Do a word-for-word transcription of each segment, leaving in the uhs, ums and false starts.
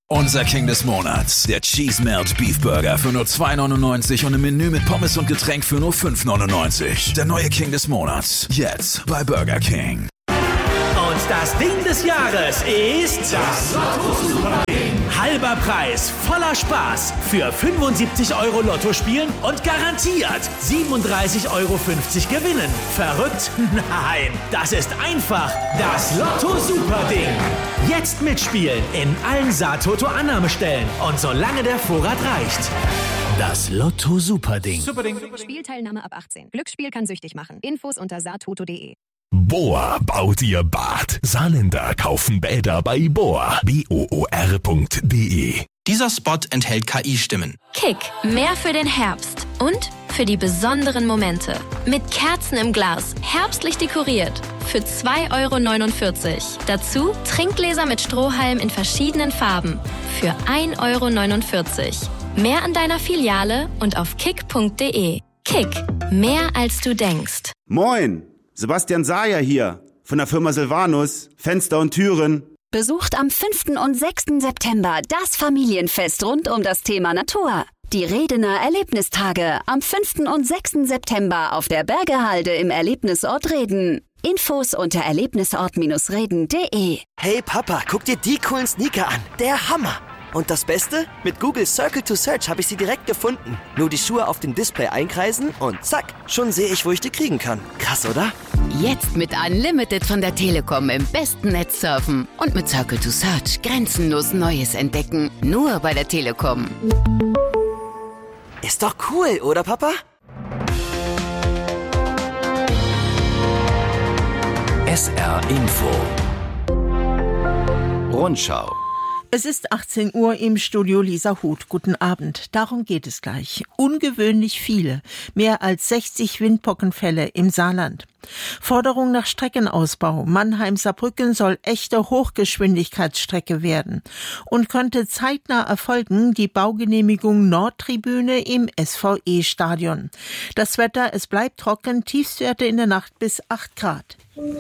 Unser King des Monats, der Cheese Melt Beef Burger für nur zwei neunundneunzig und im Menü mit Pommes und Getränk für nur fünf neunundneunzig. Der neue King des Monats, jetzt bei Burger King. Und das Ding des Jahres ist das Lotto-Super-Ding. Halber Preis, voller Spaß. Für fünfundsiebzig Euro Lotto spielen und garantiert siebenunddreißig Euro fünfzig gewinnen. Verrückt? Nein, das ist einfach das Lotto-Super-Ding. Jetzt mitspielen in allen Saatoto-Annahmestellen und solange der Vorrat reicht. Das Lotto-Super-Ding. Superding. Spielteilnahme ab achtzehn. Glücksspiel kann süchtig machen. Infos unter saatoto punkt de. Bohr baut ihr Bad. Saarländer kaufen Bäder bei Bohr. B O O R punkt D E. Dieser Spot enthält K I-Stimmen. Kick, mehr für den Herbst und für die besonderen Momente. Mit Kerzen im Glas, herbstlich dekoriert. Für zwei Euro neunundvierzig. Dazu Trinkgläser mit Strohhalm in verschiedenen Farben. Für ein Euro neunundvierzig. Mehr an deiner Filiale und auf kick punkt de. Kick, mehr als du denkst. Moin! Sebastian Sayer hier, von der Firma Silvanus, Fenster und Türen. Besucht am fünften und sechsten September das Familienfest rund um das Thema Natur. Die Redener Erlebnistage am fünften und sechsten September auf der Bergehalde im Erlebnisort Reden. Infos unter erlebnisort reden punkt de. Hey Papa, guck dir die coolen Sneaker an. Der Hammer! Und das Beste? Mit Google Circle to Search habe ich sie direkt gefunden. Nur die Schuhe auf dem Display einkreisen und zack, schon sehe ich, wo ich die kriegen kann. Krass, oder? Jetzt mit Unlimited von der Telekom im besten Netz surfen und mit Circle to Search grenzenlos Neues entdecken. Nur bei der Telekom. Ist doch cool, oder Papa? S R Info. Rundschau. Es ist achtzehn Uhr im Studio Lisa Huth. Guten Abend. Darum geht es gleich. Ungewöhnlich viele. Mehr als sechzig Windpockenfälle im Saarland. Forderung nach Streckenausbau. Mannheim-Saarbrücken soll echte Hochgeschwindigkeitsstrecke werden. Und könnte zeitnah erfolgen die Baugenehmigung Nordtribüne im S V E-Stadion. Das Wetter, es bleibt trocken, Tiefstwerte in der Nacht bis acht Grad.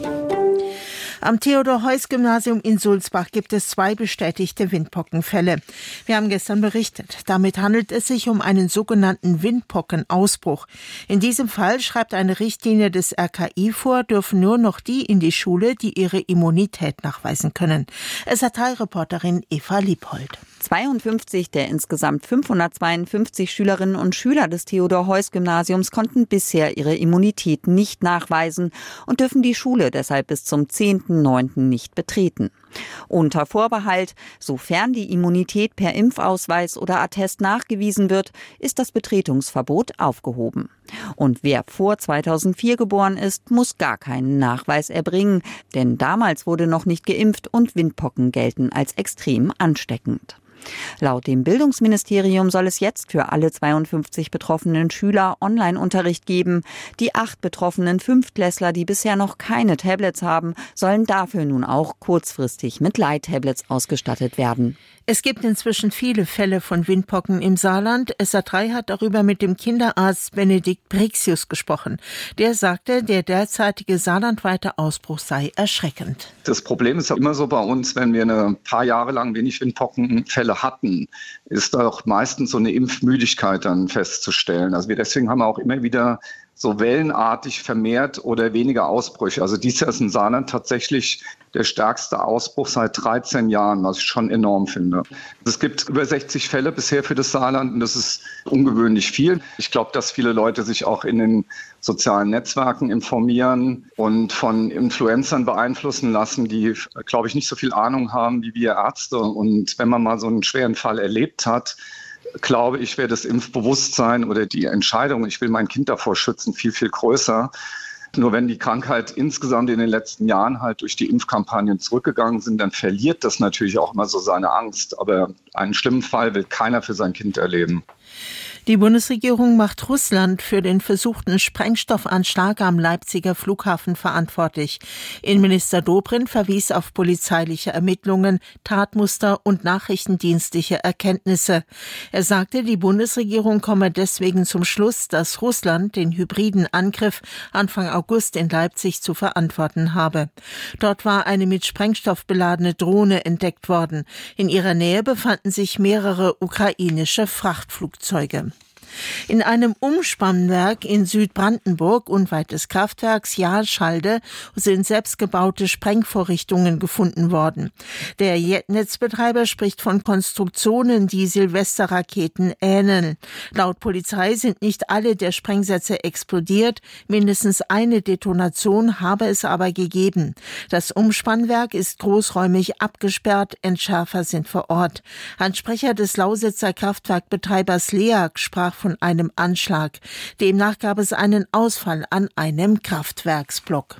Am Theodor-Heuss-Gymnasium in Sulzbach gibt es zwei bestätigte Windpockenfälle. Wir haben gestern berichtet. Damit handelt es sich um einen sogenannten Windpockenausbruch. In diesem Fall, schreibt eine Richtlinie des R K I vor, dürfen nur noch die in die Schule, die ihre Immunität nachweisen können. S R drei-Reporterin Eva Liebhold. zweiundfünfzig der insgesamt fünfhundertzweiundfünfzig Schülerinnen und Schüler des Theodor-Heuss-Gymnasiums konnten bisher ihre Immunität nicht nachweisen und dürfen die Schule deshalb bis zum zehnten neunten nicht betreten. Unter Vorbehalt, sofern die Immunität per Impfausweis oder Attest nachgewiesen wird, ist das Betretungsverbot aufgehoben. Und wer vor zweitausendvier geboren ist, muss gar keinen Nachweis erbringen, denn damals wurde noch nicht geimpft und Windpocken gelten als extrem ansteckend. Laut dem Bildungsministerium soll es jetzt für alle zweiundfünfzig betroffenen Schüler Online-Unterricht geben. Die acht betroffenen Fünftklässler, die bisher noch keine Tablets haben, sollen dafür nun auch kurzfristig mit Leihtablets ausgestattet werden. Es gibt inzwischen viele Fälle von Windpocken im Saarland. S R drei hat darüber mit dem Kinderarzt Benedikt Brixius gesprochen. Der sagte, der derzeitige saarlandweite Ausbruch sei erschreckend. Das Problem ist ja immer so bei uns, wenn wir ein paar Jahre lang wenig Windpockenfälle hatten, ist doch meistens so eine Impfmüdigkeit dann festzustellen. Also wir deswegen haben wir auch immer wieder so wellenartig vermehrt oder weniger Ausbrüche. Also dieses Jahr ist in Saarland tatsächlich der stärkste Ausbruch seit dreizehn Jahren, was ich schon enorm finde. Es gibt über sechzig Fälle bisher für das Saarland und das ist ungewöhnlich viel. Ich glaube, dass viele Leute sich auch in den sozialen Netzwerken informieren und von Influencern beeinflussen lassen, die, glaube ich, nicht so viel Ahnung haben wie wir Ärzte. Und wenn man mal so einen schweren Fall erlebt hat, glaube ich, wäre das Impfbewusstsein oder die Entscheidung, ich will mein Kind davor schützen, viel, viel größer. Nur wenn die Krankheit insgesamt in den letzten Jahren halt durch die Impfkampagnen zurückgegangen sind, dann verliert das natürlich auch immer so seine Angst. Aber einen schlimmen Fall will keiner für sein Kind erleben. Die Bundesregierung macht Russland für den versuchten Sprengstoffanschlag am Leipziger Flughafen verantwortlich. Innenminister Dobrindt verwies auf polizeiliche Ermittlungen, Tatmuster und nachrichtendienstliche Erkenntnisse. Er sagte, die Bundesregierung komme deswegen zum Schluss, dass Russland den hybriden Angriff Anfang August in Leipzig zu verantworten habe. Dort war eine mit Sprengstoff beladene Drohne entdeckt worden. In ihrer Nähe befanden sich mehrere ukrainische Frachtflugzeuge. In einem Umspannwerk in Südbrandenburg unweit des Kraftwerks Jahschalde sind selbstgebaute Sprengvorrichtungen gefunden worden. Der Netzbetreiber spricht von Konstruktionen, die Silvesterraketen ähneln. Laut Polizei sind nicht alle der Sprengsätze explodiert, mindestens eine Detonation habe es aber gegeben. Das Umspannwerk ist großräumig abgesperrt, Entschärfer sind vor Ort. Ein Sprecher des Lausitzer Kraftwerkbetreibers LEAG sprach von einem Anschlag. Demnach gab es einen Ausfall an einem Kraftwerksblock.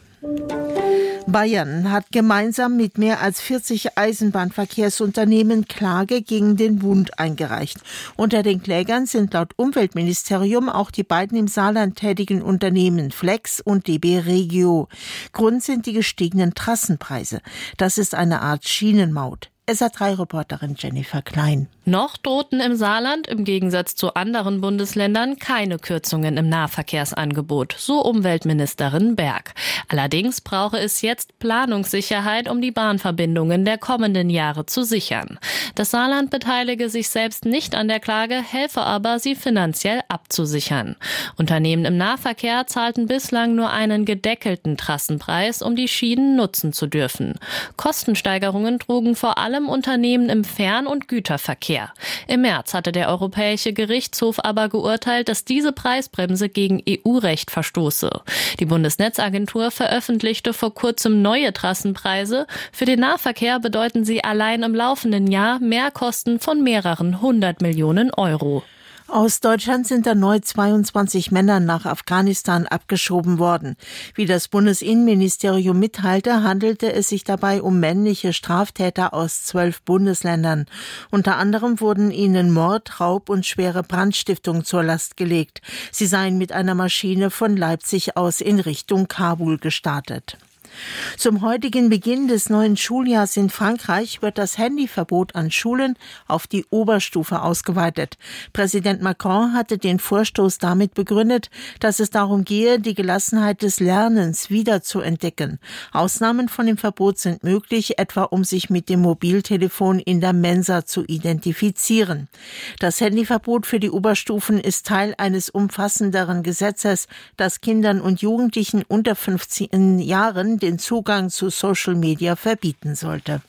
Bayern hat gemeinsam mit mehr als vierzig Eisenbahnverkehrsunternehmen Klage gegen den Bund eingereicht. Unter den Klägern sind laut Umweltministerium auch die beiden im Saarland tätigen Unternehmen Flex und D B Regio. Grund sind die gestiegenen Trassenpreise. Das ist eine Art Schienenmaut. S A drei Reporterin Jennifer Klein. Noch drohten im Saarland im Gegensatz zu anderen Bundesländern keine Kürzungen im Nahverkehrsangebot, so Umweltministerin Berg. Allerdings brauche es jetzt Planungssicherheit, um die Bahnverbindungen der kommenden Jahre zu sichern. Das Saarland beteilige sich selbst nicht an der Klage, helfe aber, sie finanziell abzusichern. Unternehmen im Nahverkehr zahlten bislang nur einen gedeckelten Trassenpreis, um die Schienen nutzen zu dürfen. Kostensteigerungen trugen vor allem Unternehmen im Fern- und Güterverkehr. Im März hatte der Europäische Gerichtshof aber geurteilt, dass diese Preisbremse gegen E U-Recht verstoße. Die Bundesnetzagentur veröffentlichte vor kurzem neue Trassenpreise. Für den Nahverkehr bedeuten sie allein im laufenden Jahr Mehrkosten von mehreren hundert Millionen Euro. Aus Deutschland sind erneut zweiundzwanzig Männer nach Afghanistan abgeschoben worden. Wie das Bundesinnenministerium mitteilte, handelte es sich dabei um männliche Straftäter aus zwölf Bundesländern. Unter anderem wurden ihnen Mord, Raub und schwere Brandstiftung zur Last gelegt. Sie seien mit einer Maschine von Leipzig aus in Richtung Kabul gestartet. Zum heutigen Beginn des neuen Schuljahrs in Frankreich wird das Handyverbot an Schulen auf die Oberstufe ausgeweitet. Präsident Macron hatte den Vorstoß damit begründet, dass es darum gehe, die Gelassenheit des Lernens wieder zu entdecken. Ausnahmen von dem Verbot sind möglich, etwa um sich mit dem Mobiltelefon in der Mensa zu identifizieren. Das Handyverbot für die Oberstufen ist Teil eines umfassenderen Gesetzes, das Kindern und Jugendlichen unter fünfzehn Jahren den Zugang zu Social Media verbieten sollte.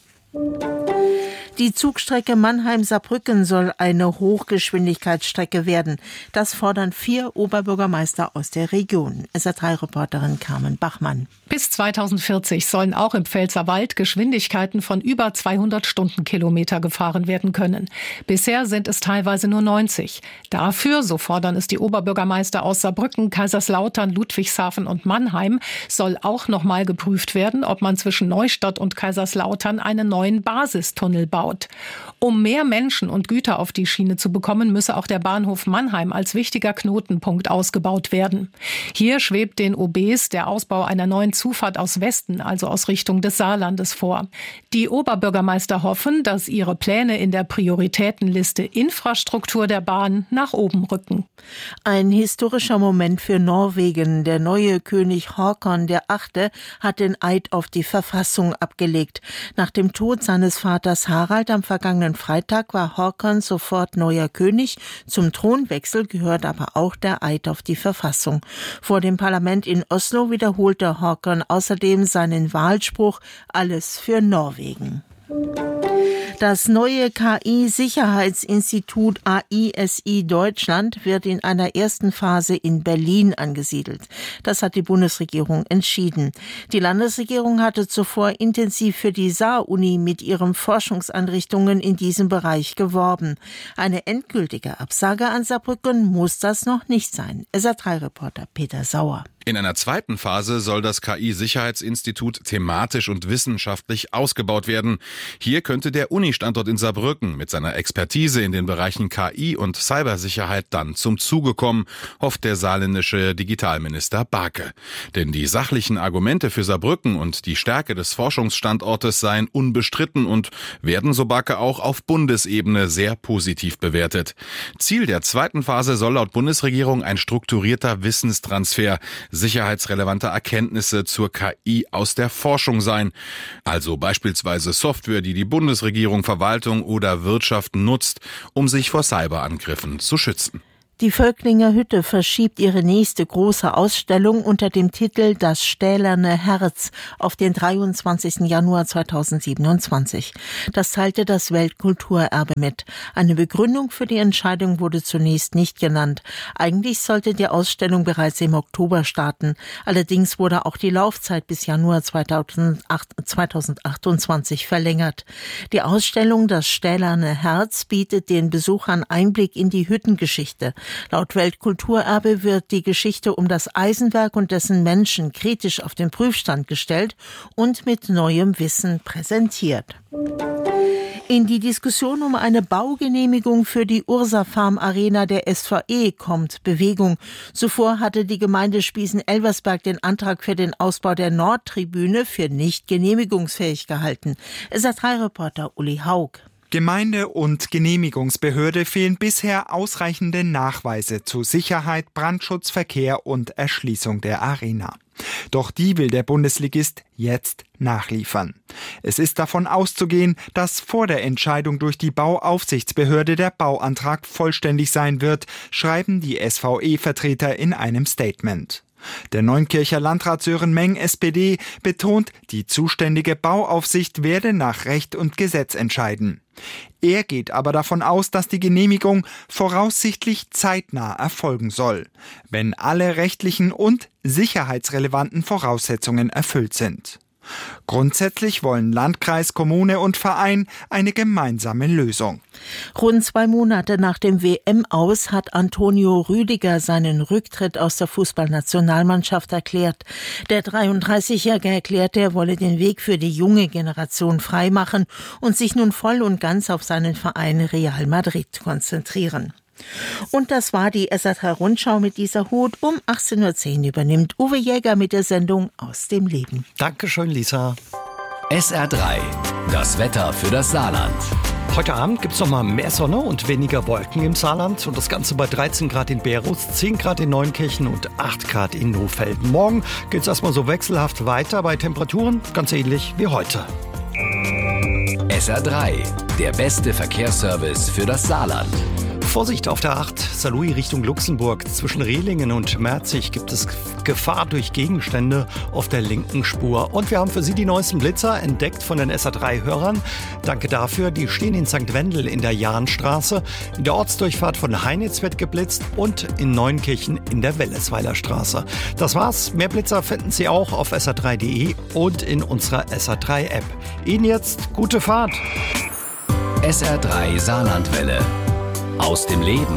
Die Zugstrecke Mannheim-Saarbrücken soll eine Hochgeschwindigkeitsstrecke werden. Das fordern vier Oberbürgermeister aus der Region. S R drei Reporterin Carmen Bachmann. Bis zweitausendvierzig sollen auch im Pfälzerwald Geschwindigkeiten von über zweihundert Stundenkilometer gefahren werden können. Bisher sind es teilweise nur neunzig. Dafür, so fordern es die Oberbürgermeister aus Saarbrücken, Kaiserslautern, Ludwigshafen und Mannheim, soll auch nochmal geprüft werden, ob man zwischen Neustadt und Kaiserslautern einen neuen Basistunnel baut. Um mehr Menschen und Güter auf die Schiene zu bekommen, müsse auch der Bahnhof Mannheim als wichtiger Knotenpunkt ausgebaut werden. Hier schwebt den O Bs der Ausbau einer neuen Zufahrt aus Westen, also aus Richtung des Saarlandes, vor. Die Oberbürgermeister hoffen, dass ihre Pläne in der Prioritätenliste Infrastruktur der Bahn nach oben rücken. Ein historischer Moment für Norwegen. Der neue König Håkon der Achte hat den Eid auf die Verfassung abgelegt. Nach dem Tod seines Vaters Harald am vergangenen Freitag war Håkon sofort neuer König. Zum Thronwechsel gehört aber auch der Eid auf die Verfassung. Vor dem Parlament in Oslo wiederholte Håkon außerdem seinen Wahlspruch: Alles für Norwegen. Das neue K I-Sicherheitsinstitut A I S I Deutschland wird in einer ersten Phase in Berlin angesiedelt. Das hat die Bundesregierung entschieden. Die Landesregierung hatte zuvor intensiv für die Saar-Uni mit ihren Forschungseinrichtungen in diesem Bereich geworben. Eine endgültige Absage an Saarbrücken muss das noch nicht sein. S R drei Reporter Peter Sauer. In einer zweiten Phase soll das K I-Sicherheitsinstitut thematisch und wissenschaftlich ausgebaut werden. Hier könnte der Uni-Standort in Saarbrücken mit seiner Expertise in den Bereichen K I und Cybersicherheit dann zum Zuge kommen, hofft der saarländische Digitalminister Barke. Denn die sachlichen Argumente für Saarbrücken und die Stärke des Forschungsstandortes seien unbestritten und werden, so Barke, auch auf Bundesebene sehr positiv bewertet. Ziel der zweiten Phase soll laut Bundesregierung ein strukturierter Wissenstransfer sicherheitsrelevanter Erkenntnisse zur K I aus der Forschung sein. Also beispielsweise Software, die die Bundesregierung, Verwaltung oder Wirtschaft nutzt, um sich vor Cyberangriffen zu schützen. Die Völklinger Hütte verschiebt ihre nächste große Ausstellung unter dem Titel Das stählerne Herz auf den dreiundzwanzigsten Januar zweitausendsiebenundzwanzig. Das teilte das Weltkulturerbe mit. Eine Begründung für die Entscheidung wurde zunächst nicht genannt. Eigentlich sollte die Ausstellung bereits im Oktober starten. Allerdings wurde auch die Laufzeit bis Januar zweitausendachtundzwanzig verlängert. Die Ausstellung Das stählerne Herz bietet den Besuchern Einblick in die Hüttengeschichte. Laut Weltkulturerbe wird die Geschichte um das Eisenwerk und dessen Menschen kritisch auf den Prüfstand gestellt und mit neuem Wissen präsentiert. In die Diskussion um eine Baugenehmigung für die Ursa-Farm Arena der S V E kommt Bewegung. Zuvor hatte die Gemeinde Spießen-Elversberg den Antrag für den Ausbau der Nordtribüne für nicht genehmigungsfähig gehalten. S R drei Reporter Uli Haug. Gemeinde und Genehmigungsbehörde fehlen bisher ausreichende Nachweise zu Sicherheit, Brandschutz, Verkehr und Erschließung der Arena. Doch die will der Bundesligist jetzt nachliefern. Es ist davon auszugehen, dass vor der Entscheidung durch die Bauaufsichtsbehörde der Bauantrag vollständig sein wird, schreiben die S V E-Vertreter in einem Statement. Der Neunkircher Landrat Sören Meng, S P D, betont, die zuständige Bauaufsicht werde nach Recht und Gesetz entscheiden. Er geht aber davon aus, dass die Genehmigung voraussichtlich zeitnah erfolgen soll, wenn alle rechtlichen und sicherheitsrelevanten Voraussetzungen erfüllt sind. Grundsätzlich wollen Landkreis, Kommune und Verein eine gemeinsame Lösung. Rund zwei Monate nach dem W M-Aus hat Antonio Rüdiger seinen Rücktritt aus der Fußballnationalmannschaft erklärt. Der dreiunddreißigjährige erklärte, er wolle den Weg für die junge Generation freimachen und sich nun voll und ganz auf seinen Verein Real Madrid konzentrieren. Und das war die S R drei Rundschau mit dieser Hut. Um achtzehn Uhr zehn übernimmt Uwe Jäger mit der Sendung Aus dem Leben. Dankeschön, Lisa. S R drei, das Wetter für das Saarland. Heute Abend gibt es noch mal mehr Sonne und weniger Wolken im Saarland. Und das Ganze bei dreizehn Grad in Berus, zehn Grad in Neunkirchen und acht Grad in Nohfelden. Morgen geht es erstmal so wechselhaft weiter bei Temperaturen ganz ähnlich wie heute. S R drei, der beste Verkehrsservice für das Saarland. Vorsicht auf der acht, Saarlouis Richtung Luxemburg. Zwischen Rehlingen und Merzig gibt es Gefahr durch Gegenstände auf der linken Spur. Und wir haben für Sie die neuesten Blitzer entdeckt von den S R drei Hörern. Danke dafür. Die stehen in Sankt Wendel in der Jahnstraße, in der Ortsdurchfahrt von Heinitz wird geblitzt und in Neunkirchen in der Wellesweiler Straße. Das war's. Mehr Blitzer finden Sie auch auf S R drei Punkt de und in unserer S R drei App. Ihnen jetzt gute Fahrt. S R drei Saarlandwelle. Aus dem Leben.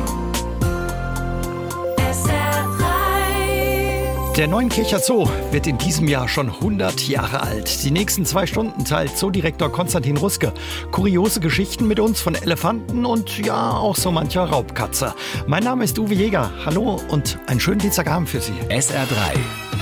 Der Neunkircher Zoo wird in diesem Jahr schon hundert Jahre alt. Die nächsten zwei Stunden teilt Zoodirektor Konstantin Ruske kuriose Geschichten mit uns von Elefanten und ja, auch so mancher Raubkatze. Mein Name ist Uwe Jäger. Hallo und einen schönen Dienstagabend für Sie. S R drei.